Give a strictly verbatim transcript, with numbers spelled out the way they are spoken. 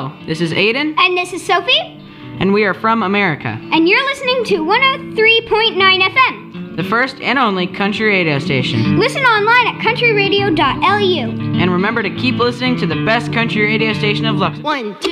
Hello, this is Aiden, And this is Sophie, and we are from America, and you're listening to one oh three point nine F M. the first and only country radio station. Listen online at country radio dot L U. And remember to keep listening to the best country radio station of Luxembourg. One, two.